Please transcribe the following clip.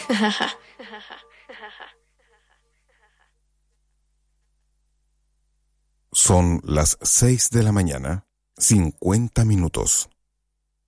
Son las 6 de la mañana, 50 minutos.